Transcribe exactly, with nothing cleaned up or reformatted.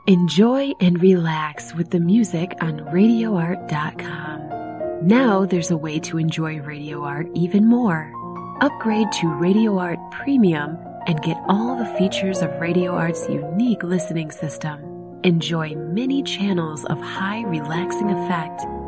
Enjoy and relax with the music on radio art dot com. Now there's a way to enjoy Radio Art even more. Upgrade to Radio Art Premium and get all the features of Radio Art's unique listening system. Enjoy many channels of high relaxing effect